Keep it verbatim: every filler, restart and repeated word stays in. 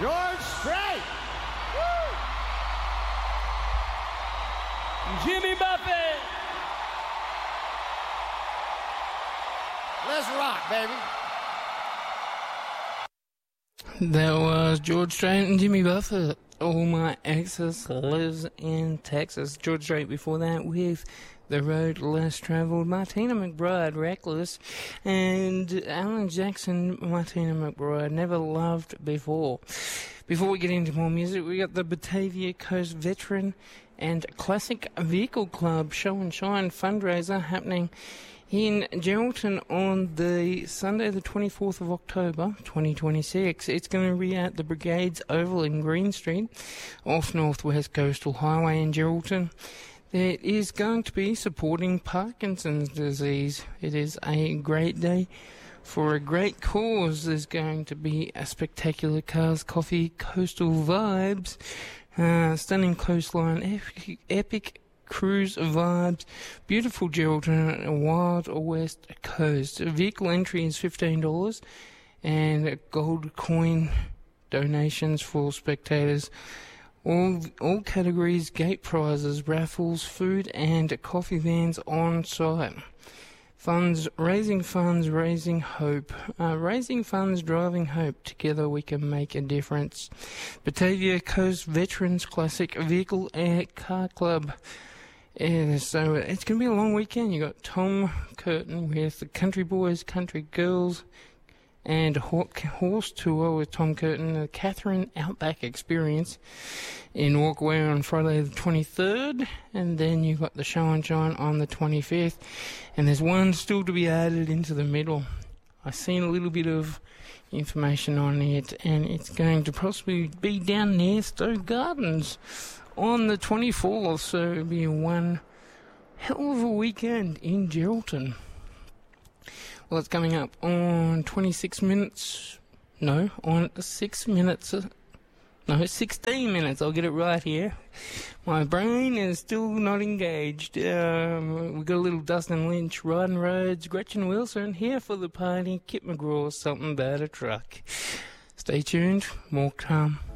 George Strait. Woo! Jimmy Buffett. Let's rock, baby. That was George Strait and Jimmy Buffett. All my exes lives in Texas. George Strait before that with The Road Less Travelled. Martina McBride, Reckless. And Alan Jackson, Martina McBride, Never Loved Before. Before we get into more music, we got the Batavia Coast Veteran and Classic Vehicle Club Show and Shine fundraiser happening in Geraldton on the Sunday the twenty-fourth of October twenty twenty-six. It's going to be at the Brigades Oval in Green Street off Northwest Coastal Highway in Geraldton. There is going to be supporting Parkinson's disease. It is a great day for a great cause. There's going to be a spectacular cars, coffee, coastal vibes, uh, stunning coastline, epic, epic cruise vibes, beautiful Geraldton, Wild West Coast. Vehicle entry is fifteen dollars and gold coin donations for spectators. All all categories, gate prizes, raffles, food and coffee vans on site. Funds, raising funds, raising hope. Uh, raising funds, driving hope. Together we can make a difference. Batavia Coast Veterans Classic Vehicle Air Car Club. Yeah, so it's going to be a long weekend. You got Tom Curtin with the Country Boys, Country Girls, and Horse Tour with Tom Curtin, the Catherine Outback Experience in Walkway on Friday the twenty-third, and then you got the Show and Shine on the twenty-fifth, and there's one still to be added into the middle. I've seen a little bit of information on it, and it's going to possibly be down near Stowe Gardens on the twenty-fourth, so it'll be one hell of a weekend in Geraldton. Well, it's coming up on twenty-six minutes, no, on six minutes, uh, no, sixteen minutes, I'll get it right here. My brain is still not engaged. Um, we've got a little Dustin Lynch, Riding Roads, Gretchen Wilson, here for the party, Kit McGraw, Something About a Truck. Stay tuned, more to come.